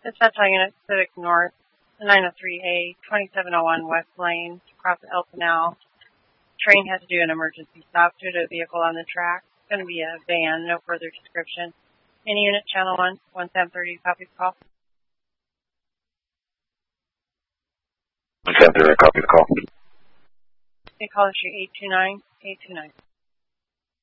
Dispatch Unit Civic North, 903A, 2701 West Lane, across El Canal. Train has to do an emergency stop due to a vehicle on the track. It's going to be a van, no further description. Any unit, Channel 1, 1730, copy the call. 1730, copy the call. Call issue 829, 829.